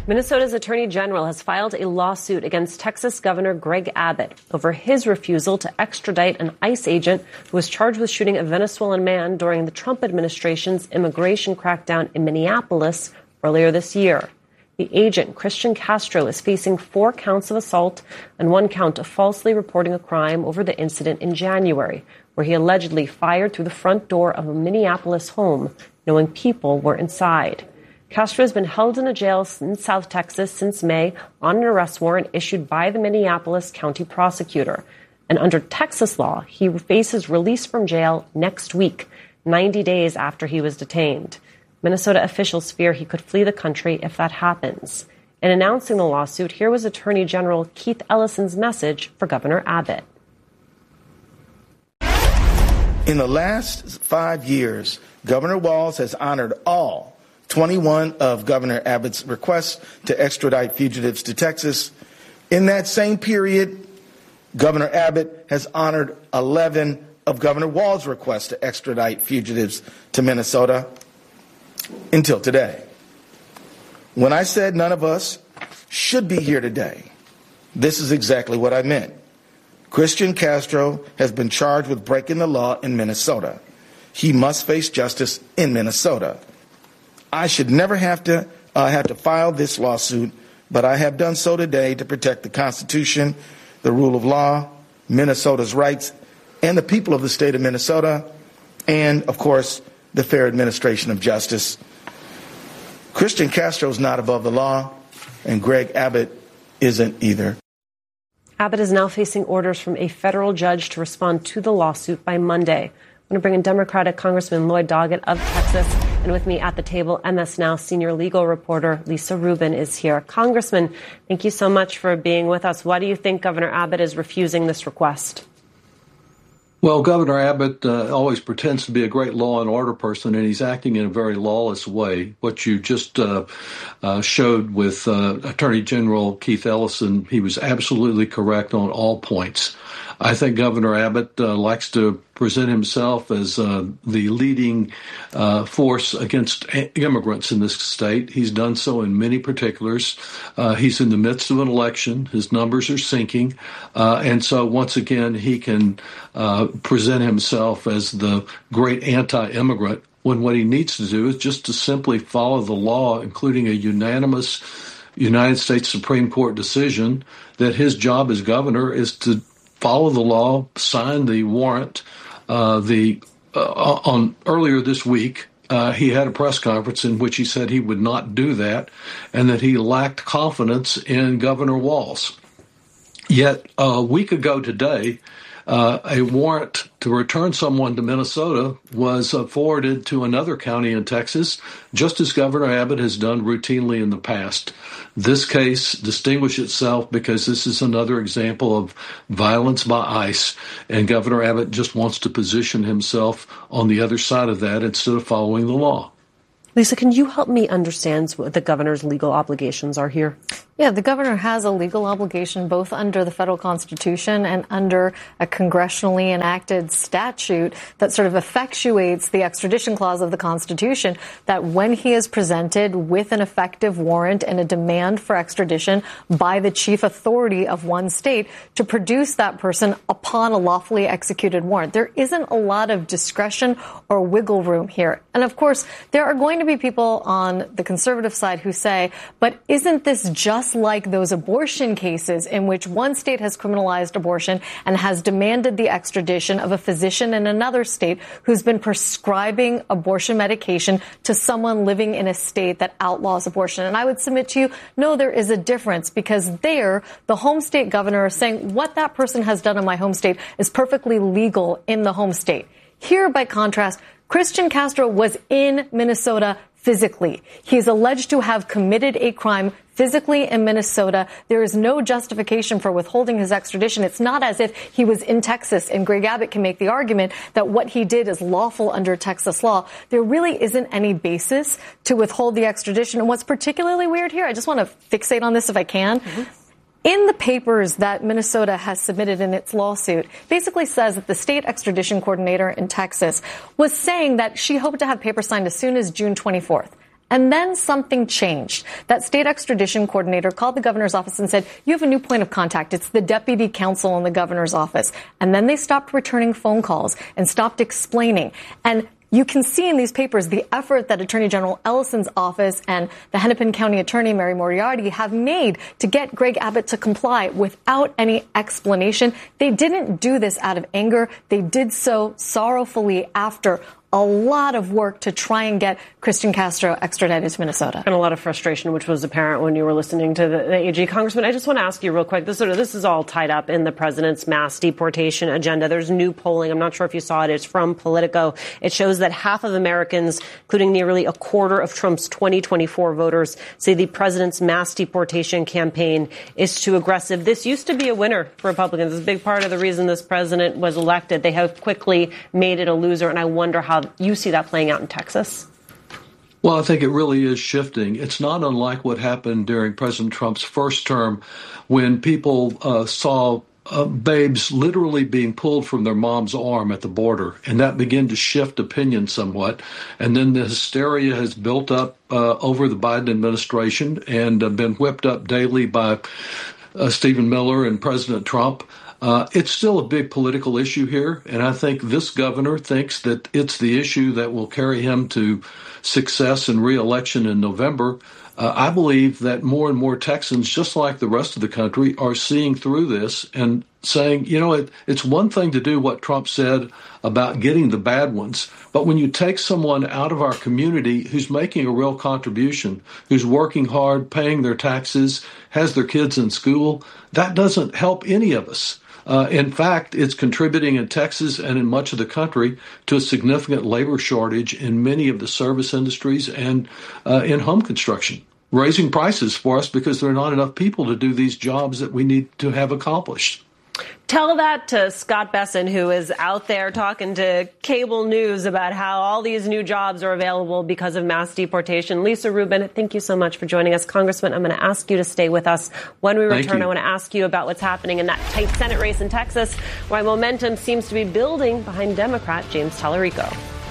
Minnesota's Attorney General has filed a lawsuit against Texas Governor Greg Abbott over his refusal to extradite an ICE agent who was charged with shooting a Venezuelan man during the Trump administration's immigration crackdown in Minneapolis earlier this year. The agent, Christian Castro, is facing 4 counts of assault and 1 count of falsely reporting a crime over the incident in January, where he allegedly fired through the front door of a Minneapolis home, knowing people were inside. Castro has been held in a jail in South Texas since May on an arrest warrant issued by the Minneapolis County prosecutor. And under Texas law, he faces release from jail next week, 90 days after he was detained. Minnesota officials fear he could flee the country if that happens. In announcing the lawsuit, here was Attorney General Keith Ellison's message for Governor Abbott. In the last 5 years, Governor Walz has honored all 21 of Governor Abbott's requests to extradite fugitives to Texas. In that same period, Governor Abbott has honored 11 of Governor Walz's requests to extradite fugitives to Minnesota until today. When I said none of us should be here today, this is exactly what I meant. Christian Castro has been charged with breaking the law in Minnesota. He must face justice in Minnesota. I should never have to file this lawsuit, but I have done so today to protect the Constitution, the rule of law, Minnesota's rights, and the people of the state of Minnesota, and, of course, the fair administration of justice. Christian Castro is not above the law, and Greg Abbott isn't either. Abbott is now facing orders from a federal judge to respond to the lawsuit by Monday. I'm going to bring in Democratic Congressman Lloyd Doggett of Texas. And with me at the table, MS Now senior legal reporter Lisa Rubin is here. Congressman, thank you so much for being with us. Why do you think Governor Abbott is refusing this request? Well, Governor Abbott always pretends to be a great law and order person, and he's acting in a very lawless way. What you just showed with Attorney General Keith Ellison, he was absolutely correct on all points. I think Governor Abbott likes to present himself as the leading force against immigrants in this state. He's done so in many particulars. He's in the midst of an election. His numbers are sinking. And so once again, he can present himself as the great anti-immigrant when what he needs to do is just to simply follow the law, including a unanimous United States Supreme Court decision that his job as governor is to follow the law, sign the warrant. On earlier this week, he had a press conference in which he said he would not do that and that he lacked confidence in Governor Walz. Yet a week ago today, a warrant to return someone to Minnesota was forwarded to another county in Texas, just as Governor Abbott has done routinely in the past. This case distinguished itself because this is another example of violence by ICE, and Governor Abbott just wants to position himself on the other side of that instead of following the law. Lisa, can you help me understand what the governor's legal obligations are here? Yeah, the governor has a legal obligation both under the federal constitution and under a congressionally enacted statute that sort of effectuates the extradition clause of the Constitution, that when he is presented with an effective warrant and a demand for extradition by the chief authority of one state, to produce that person upon a lawfully executed warrant. There isn't a lot of discretion or wiggle room here. And of course, there are going to be people on the conservative side who say, but isn't this just like those abortion cases in which one state has criminalized abortion and has demanded the extradition of a physician in another state who's been prescribing abortion medication to someone living in a state that outlaws abortion? And I would submit to you, no, there is a difference, because there, the home state governor is saying what that person has done in my home state is perfectly legal in the home state. Here, by contrast, Christian Castro was in Minnesota physically. He is alleged to have committed a crime physically in Minnesota. There is no justification for withholding his extradition. It's not as if he was in Texas, and Greg Abbott can make the argument that what he did is lawful under Texas law. There really isn't any basis to withhold the extradition. And what's particularly weird here, I just want to fixate on this if I can. In the papers that Minnesota has submitted in its lawsuit, basically says that the state extradition coordinator in Texas was saying that she hoped to have papers signed as soon as June 24th. And then something changed. That state extradition coordinator called the governor's office and said, you have a new point of contact. It's the deputy counsel in the governor's office. And then they stopped returning phone calls and stopped explaining. And you can see in these papers the effort that Attorney General Ellison's office and the Hennepin County Attorney Mary Moriarty have made to get Greg Abbott to comply without any explanation. They didn't do this out of anger. They did so sorrowfully after a lot of work to try and get Christian Castro extradited to Minnesota. And a lot of frustration, which was apparent when you were listening to the AG. Congressman, I just want to ask you real quick, this is all tied up in the president's mass deportation agenda. There's new polling. I'm not sure if you saw it. It's from Politico. It shows that half of Americans, including nearly a quarter of Trump's 2024 voters, say the president's mass deportation campaign is too aggressive. This used to be a winner for Republicans. It's a big part of the reason this president was elected. They have quickly made it a loser, and I wonder how you see that playing out in Texas. Well, I think it really is shifting. It's not unlike what happened during President Trump's first term when people saw babes literally being pulled from their mom's arm at the border, and that began to shift opinion somewhat. And then the hysteria has built up over the Biden administration and been whipped up daily by Stephen Miller and President Trump. It's still a big political issue here, and I think this governor thinks that it's the issue that will carry him to success and re-election in November. I believe that more and more Texans, just like the rest of the country, are seeing through this and saying, it's one thing to do what Trump said about getting the bad ones, but when you take someone out of our community who's making a real contribution, who's working hard, paying their taxes, has their kids in school, that doesn't help any of us. In fact, it's contributing in Texas and in much of the country to a significant labor shortage in many of the service industries and in home construction, raising prices for us because there are not enough people to do these jobs that we need to have accomplished. Tell that to Scott Besson, who is out there talking to cable news about how all these new jobs are available because of mass deportation. Lisa Rubin, thank you so much for joining us. Congressman, I'm going to ask you to stay with us. When we return, I want to ask you about what's happening in that tight Senate race in Texas, why momentum seems to be building behind Democrat James Tallarico.